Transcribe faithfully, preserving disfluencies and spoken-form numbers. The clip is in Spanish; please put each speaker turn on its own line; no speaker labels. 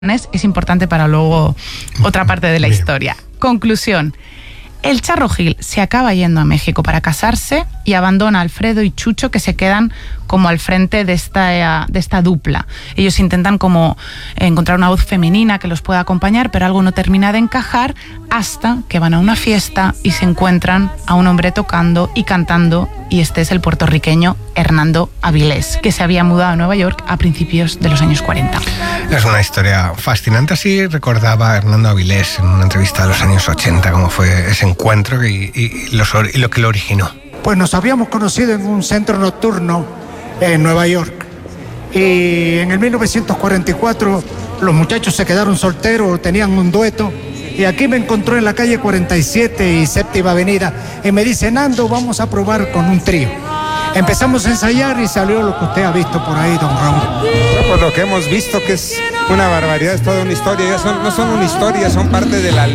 es importante para luego otra parte de la historia. Conclusión. El Charro Gil se acaba yendo a México para casarse y abandona a Alfredo y Chucho, que se quedan como al frente de esta, de esta dupla. Ellos intentan como encontrar una voz femenina que los pueda acompañar, pero algo no termina de encajar hasta que van a una fiesta y se encuentran a un hombre tocando y cantando, y este es el puertorriqueño Hernando Avilés, que se había mudado a Nueva York a principios de los años cuarenta.
Es una historia fascinante. Así recordaba Hernando Avilés en una entrevista de los años ochenta cómo fue ese encuentro y, y, los, y lo que lo originó.
Pues nos habíamos conocido en un centro nocturno en Nueva York, y en el mil novecientos cuarenta y cuatro los muchachos se quedaron solteros, tenían un dueto, y aquí me encontró en la calle cuarenta y siete y Séptima Avenida y me dice: Nando, vamos a probar con un trío. Empezamos a ensayar y salió lo que usted ha visto por ahí, don Raúl.
No, pues lo que hemos visto, que es una barbaridad, es toda una historia. Ya son, no son una historia, son parte de la